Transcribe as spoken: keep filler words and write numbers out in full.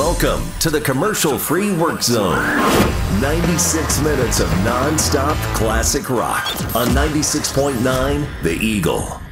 Welcome to the commercial-free work zone. ninety-six minutes of non-stop classic rock on ninety-six point nine The Eagle.